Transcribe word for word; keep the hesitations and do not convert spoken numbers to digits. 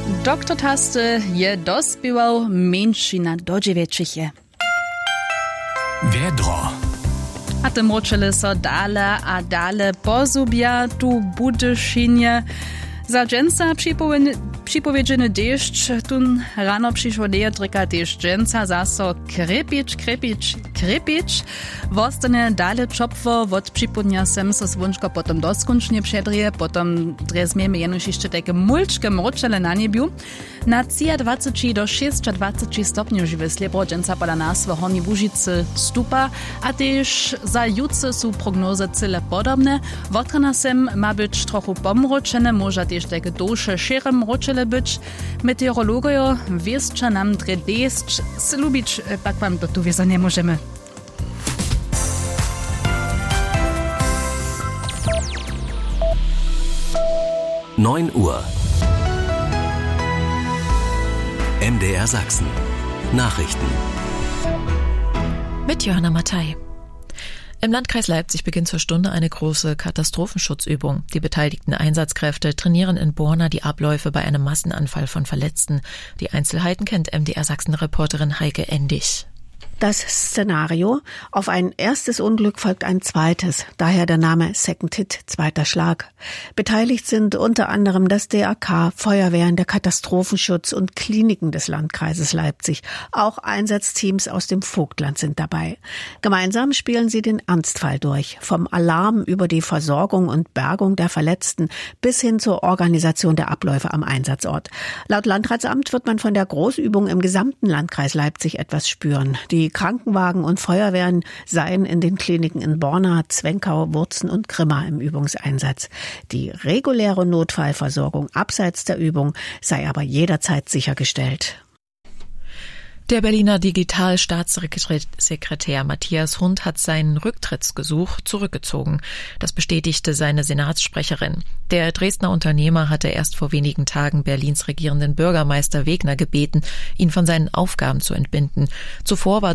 Doktor Taste je dospiewał mężczyzna do dziewięciu. Wiedro. A te močele so dale a dale pozubia tu Budyšinie. Za dżęca připowiedzieny deszcz, tun rano przyszło dejotryka też dżęca, zaso krepić, krepić, krepić. Wostane dale czopwo, wot připodnia sem so svunčko potom doskončnie przedrije, potom drezmiemy jenož jeszcze takie mulčke močele na niebiu. Na dwadzieścia do dwadzieścia stopniów żywy sliebro dżęca pada nas w Horni Łužicy stupa, a też za jutce są prognozy cyle podobne. Wotrana sem ma być trochu pomročene, może też takie dusze szere mročele być. Meteorologojo wieszcza nam dre deszcz, slubić pak wam to tu wiesa nie możemy. neun Uhr. M D R Sachsen. Nachrichten. Mit Johanna Mattei. Im Landkreis Leipzig beginnt zur Stunde eine große Katastrophenschutzübung. Die beteiligten Einsatzkräfte trainieren in Borna die Abläufe bei einem Massenanfall von Verletzten. Die Einzelheiten kennt M D R Sachsen-Reporterin Heike Endig. Das Szenario: Auf ein erstes Unglück folgt ein zweites, daher der Name Second Hit, zweiter Schlag. Beteiligt sind unter anderem das D A K, Feuerwehren, der Katastrophenschutz und Kliniken des Landkreises Leipzig. Auch Einsatzteams aus dem Vogtland sind dabei. Gemeinsam spielen sie den Ernstfall durch, vom Alarm über die Versorgung und Bergung der Verletzten bis hin zur Organisation der Abläufe am Einsatzort. Laut Landratsamt wird man von der Großübung im gesamten Landkreis Leipzig etwas spüren. Die Krankenwagen und Feuerwehren seien in den Kliniken in Borna, Zwenkau, Wurzen und Grimma im Übungseinsatz. Die reguläre Notfallversorgung abseits der Übung sei aber jederzeit sichergestellt. Der Berliner Digitalstaatssekretär Matthias Hund hat seinen Rücktrittsgesuch zurückgezogen. Das bestätigte seine Senatssprecherin. Der Dresdner Unternehmer hatte erst vor wenigen Tagen Berlins regierenden Bürgermeister Wegner gebeten, ihn von seinen Aufgaben zu entbinden. Zuvor war